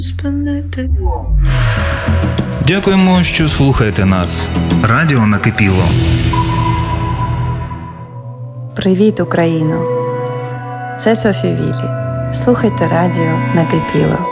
Дякуємо, що слухаєте нас. Радіо Накипіло. Привіт, Україно! Це Софі Віллі. Слухайте радіо Накипіло.